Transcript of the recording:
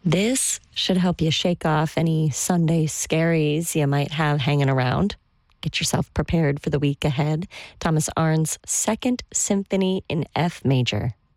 This should help you shake off any Sunday scaries you might have hanging around. Get yourself prepared for the week ahead. Thomas Arndt's Second Symphony in F major